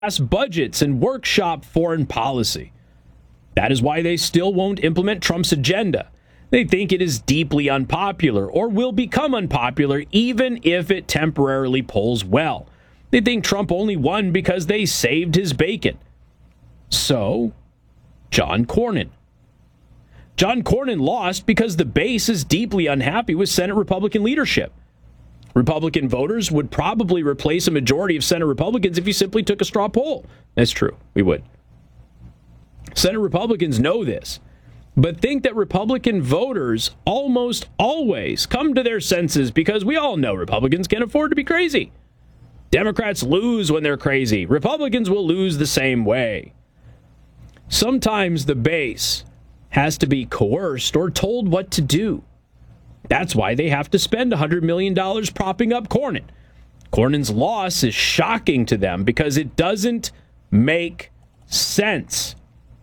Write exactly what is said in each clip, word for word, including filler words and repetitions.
budgets and workshop foreign policy. That is why they still won't implement Trump's agenda. They think it is deeply unpopular or will become unpopular even if it temporarily polls well. They think Trump only won because they saved his bacon. So, John Cornyn. John Cornyn lost because the base is deeply unhappy with Senate Republican leadership. Republican voters would probably replace a majority of Senate Republicans if you simply took a straw poll. That's true. We would. Senate Republicans know this, but think that Republican voters almost always come to their senses because we all know Republicans can't afford to be crazy. Democrats lose when they're crazy. Republicans will lose the same way. Sometimes the base has to be coerced or told what to do. That's why they have to spend one hundred million dollars propping up Cornyn. Cornyn's loss is shocking to them because it doesn't make sense.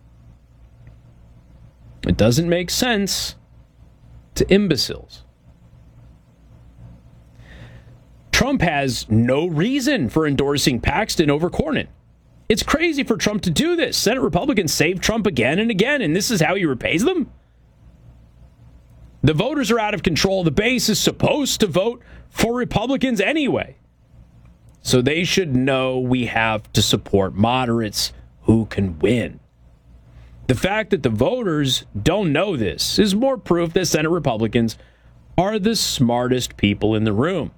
It doesn't make sense to imbeciles. Trump has no reason for endorsing Paxton over Cornyn. It's crazy for Trump to do this. Senate Republicans saved Trump again and again, and this is how he repays them? The voters are out of control. The base is supposed to vote for Republicans anyway. So they should know we have to support moderates who can win. The fact that the voters don't know this is more proof that Senate Republicans are the smartest people in the room.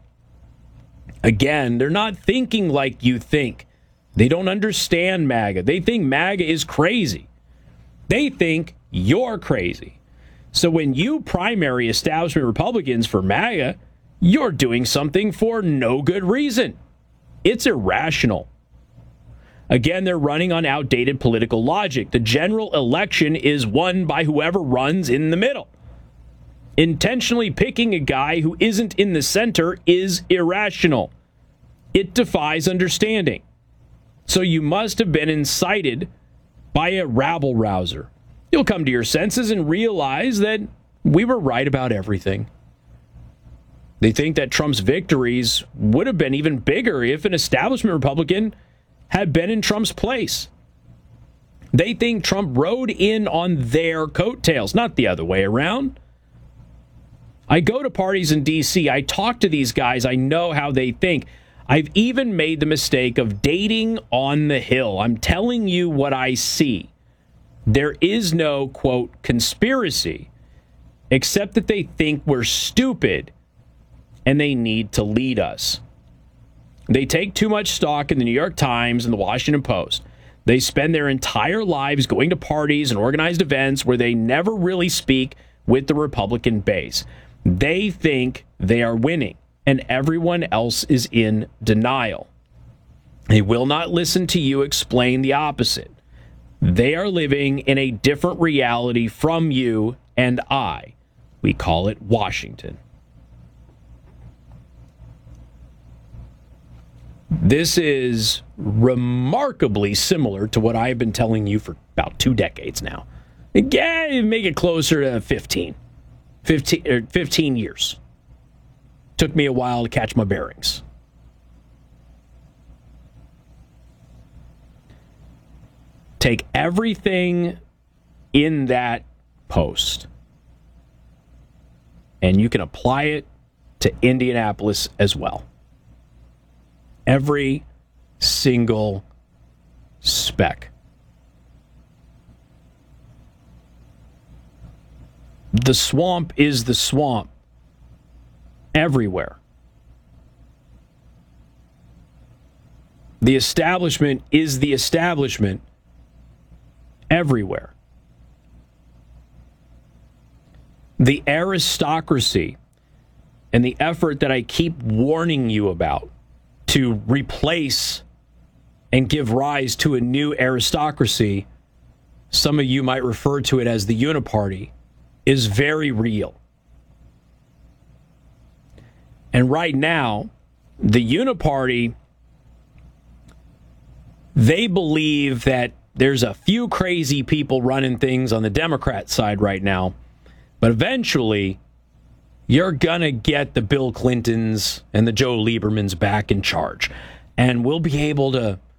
Again, they're not thinking like you think. They don't understand MAGA. They think MAGA is crazy. They think you're crazy. So when you primary establishment Republicans for MAGA, you're doing something for no good reason. It's irrational. Again, they're running on outdated political logic. The general election is won by whoever runs in the middle. Intentionally picking a guy who isn't in the center is irrational. It defies understanding. So you must have been incited by a rabble-rouser. You'll come to your senses and realize that we were right about everything. They think that Trump's victories would have been even bigger if an establishment Republican had been in Trump's place. They think Trump rode in on their coattails, not the other way around. I go to parties in D C, I talk to these guys, I know how they think. I've even made the mistake of dating on the Hill. I'm telling you what I see. There is no, quote, conspiracy, except that they think we're stupid and they need to lead us. They take too much stock in the New York Times and the Washington Post. They spend their entire lives going to parties and organized events where they never really speak with the Republican base. They think they are winning, and everyone else is in denial. They will not listen to you explain the opposite. They are living in a different reality from you and I. We call it Washington. This is remarkably similar to what I've been telling you for about two decades now. Again, make it closer to fifteen. fifteen, or fifteen years. Took me a while to catch my bearings. Take everything in that post and you can apply it to Indianapolis as well. Every single speck. The swamp is the swamp everywhere. The establishment is the establishment everywhere. The aristocracy and the effort that I keep warning you about to replace and give rise to a new aristocracy, some of you might refer to it as the Uniparty, is very real. And right now, the Uniparty, they believe that there's a few crazy people running things on the Democrat side right now, but eventually you're going to get the Bill Clintons and the Joe Liebermans back in charge. And we'll be able to